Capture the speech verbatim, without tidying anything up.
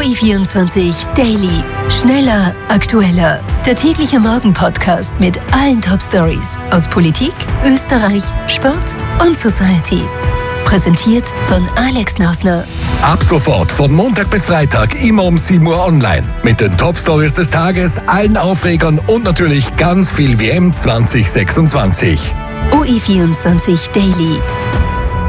O I vierundzwanzig Daily. Schneller, aktueller. Der tägliche Morgen-Podcast mit allen Top-Stories aus Politik, Österreich, Sport und Society. Präsentiert von Alex Nausner. Ab sofort von Montag bis Freitag immer um sieben Uhr online. Mit den Top-Stories des Tages, allen Aufregern und natürlich ganz viel W M zwanzig sechsundzwanzig. O I vierundzwanzig Daily.